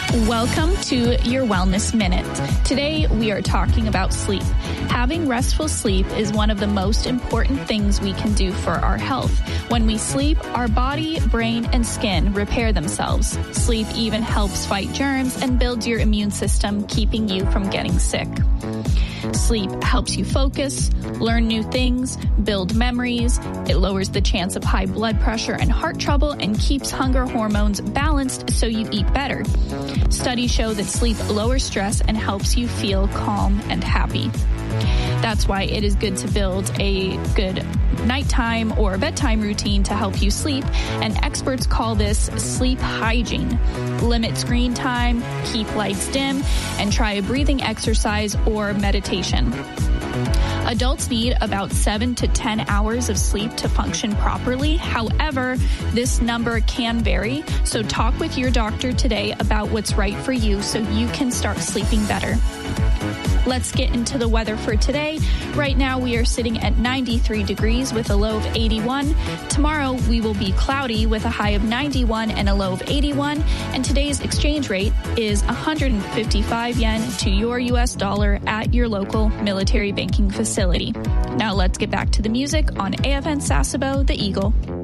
Welcome to your Wellness Minute. Today we are talking about sleep. Having restful sleep is one of the most important things we can do for our health. When we sleep, our body, brain, and skin repair themselves. Sleep even helps fight germs and builds your immune system, keeping you from getting sick. Sleep helps you focus, learn new things, build memories. It lowers the chance of high blood pressure and heart trouble and keeps hunger hormones balanced so you eat better. Studies show that sleep lowers stress and helps you feel calm and happy. That's why it is good to build a good nighttime or bedtime routine to help you sleep, and experts call this sleep hygiene. Limit screen time, keep lights dim, and try a breathing exercise or meditation. Adults need about 7 to 10 hours of sleep to function properly. However, this number can vary, so talk with your doctor today about what's right for you so you can start sleeping better. Let's get into the weather for today. Right now, we are sitting at 93 degrees with a low of 81. Tomorrow, we will be cloudy with a high of 91 and a low of 81. And today's exchange rate is 155 yen to your U.S. dollar at your local military banking facility. Now let's get back to the music on AFN Sasebo, The Eagle.